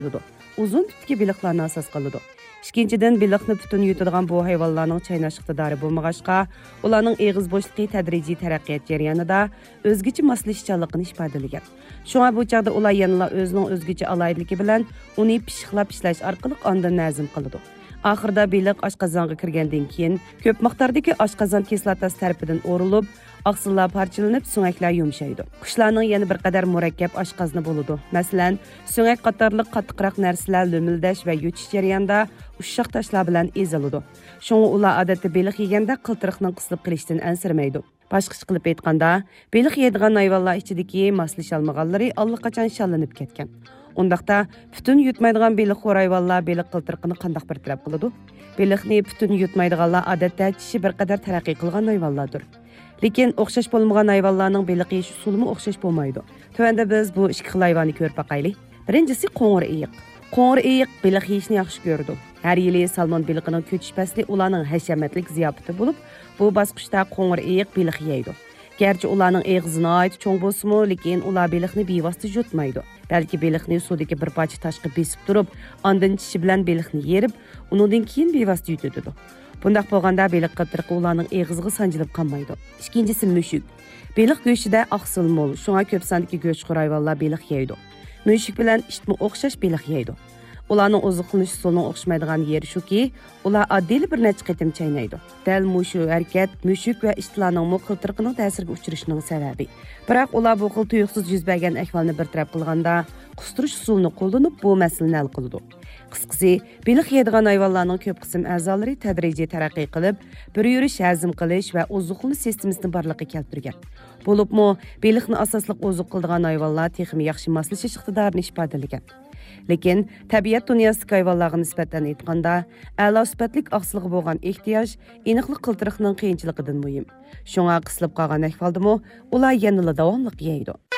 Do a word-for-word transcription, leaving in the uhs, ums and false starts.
Uzun tüpki biliqlarni asas qıldı. İkinchidən, biliqni bütün yutadigan bu hayvonlarning chaynash iqtidori bo'lmag'achqa, ularning eg'iz bo'shliqi tadrijiy taraqqiyot jarayonida o'zgacha moslashuvchanligini ifodalagan. Shunga bu chaqda ular yanada o'zining o'zgacha alayidligi bilan uni pishiqlab ishlash orqali ondan nazm qiladi. Oxirida biliq oshqozonga kirgandan keyin ko'p miqdordagi oshqozon kislotasi tarafidan o'rilib, oqsillar parchalanib, so'ngaklar yumshaydi. Qushlarning yana bir qadar murakkab oshqozni bo'ladi. Masalan, so'ngak qatorliq qattiqroq narsalar lo'mildash va yutish jarayonida ushoq tashlar bilan eziladi. Shunga ular odatda biliq yeganda qiltiriqning qisilib qilishdan ansirmaydi. Boshqacha qilib aytganda, biliq yeydigan hayvonlar ichidagi moslasholmaganlari allaqachon shallanib ketgan. Undaqda bütün yutmaydigan biliqxo'r hayvonlar biliq qiltiriqini qandoq bir taraf qiladi? Biliqni bütün yutmaydiganlar odatda tishi bir qadar taraqqiy qilgan hayvonlardir. Lekin o'xshash bo'lmagan hayvonlarning biliq yeyish usulimi o'xshash bo'lmaydi. Tövəndə biz bu ikki xil hayvonni ko'rib baqaylik. Birinchisi qo'ng'ir eyiq. Qo'ng'ir eyiq biliq yeyishni yaxshi ko'rdi. Har yili salmon biliqining ko'chish fasli ularning hashamatlik ziyofati bo'lib, bu bosqichda qo'ng'ir eyiq biliq yeydi. Gerçi ularning eg'izini ayt cho'ng bo'lsa-mu, lekin ular biliqni bevosita yutmaydi. Balki biliqni suvdagi bir parcha tashqi besib turib, ondan tishi bilan biliqni yerib, undan keyin bevosita yutadi. Bundaq bo'lganda biliq qiltiriqi ularning eg'iziga sanjilib qolmaydi. Ikkinchisi mushuk. Biliq go'shtida oqsil mo'l, shunga ko'p sondagi go'shtxo'r hayvonlar biliq yeydi. Mushuk bilan itmi o'xshash biliq yeydi. Ularning oziqlanish usulining o'xshamaydigan yeri shuki, ular oddiy bir necha qitim chaynaydi. Dal mushu harakat mushuk va itlarning qiltiriqining ta'siriga uchrashining sababi. Biroq ular bu xil tuyuqsiz yuz bergan ahvolni bir taraf qilganda, qustirish usulini qo'llanib bu masalani hal qiladi. Qisqasi, biliq yeydigan hayvonlarning ko'p qism a'zolari tadrijiy taraqqiy qilib, bir yurish, hazm qilish va oziqlanish sistemasini barliqqa keltirgan. Bo'libmi, biliqni asosliq oziq qiladigan hayvonlar texnik yaxshi moslashish iqtidorini ifodalagan. Lekin tabiat dunyosidagi hayvonlarga nisbatan aytganda, a'lo sifatli oqsilga bo'lgan ehtiyoj aniqlik qiltiriqning qiyinchiligidan muhim. Shunga qisilib qolgan ahvoldami, ular yanada davomli yeydi.